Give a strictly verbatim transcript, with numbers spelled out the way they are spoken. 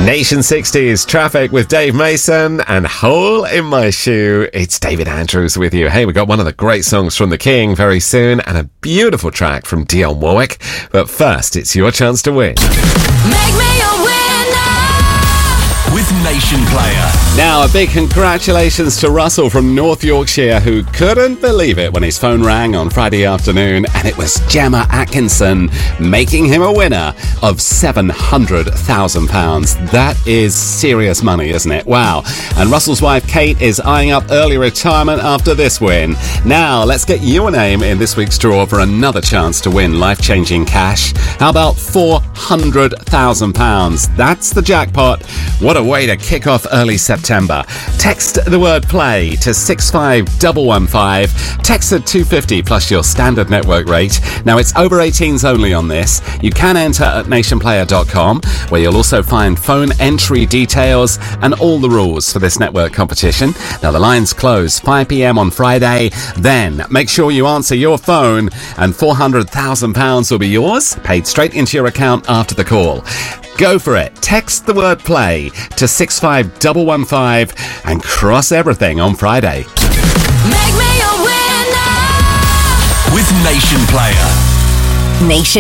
Nation sixties Traffic with Dave Mason and Hole in My Shoe. It's David Andrews with you. Hey, we got one of the great songs from The King very soon and a beautiful track from Dionne Warwick. But first, it's your chance to win. Make me a winner with Nation Player. Now, a big congratulations to Russell from North Yorkshire, who couldn't believe it when his phone rang on Friday afternoon and it was Gemma Atkinson making him a winner of seven hundred thousand pounds. That is serious money, isn't it? Wow. And Russell's wife, Kate, is eyeing up early retirement after this win. Now, let's get your name in this week's draw for another chance to win life-changing cash. How about four hundred thousand pounds? That's the jackpot. What a way to kick off early September. Text the word play to six five one one five. Text at two fifty plus your standard network rate. Now, it's over eighteens only on this. You can enter at nation player dot com, where you'll also find phone entry details and all the rules for this network competition. Now, the lines close five p.m. on Friday. Then make sure you answer your phone and four hundred thousand pounds will be yours, paid straight into your account after the call. Go for it. Text the word play to six five one one five and cross everything on Friday. Make me a winner with Nation Player. Nation